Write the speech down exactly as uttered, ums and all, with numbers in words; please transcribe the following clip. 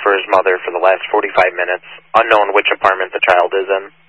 for his mother for the last forty-five minutes. Unknown which apartment the child is in.